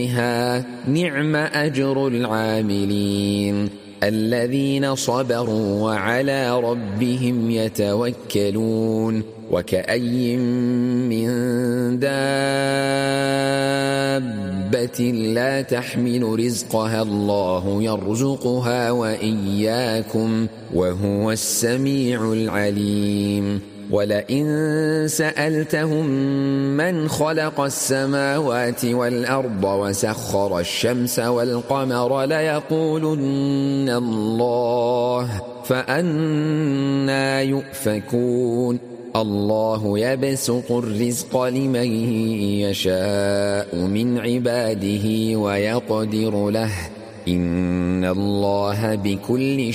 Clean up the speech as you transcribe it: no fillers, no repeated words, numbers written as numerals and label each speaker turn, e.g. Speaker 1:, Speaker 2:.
Speaker 1: نعم أجر العاملين الذين صبروا وعلى ربهم يتوكلون وكأي من دابة لا تحمل رزقها الله يرزقها وإياكم وهو السميع العليم ولئن سألتهم من خلق السماوات والأرض وسخر الشمس والقمر ليقولن الله فأنى يؤفكون الله يبسط الرزق لمن يشاء من عباده ويقدر له إن الله بكل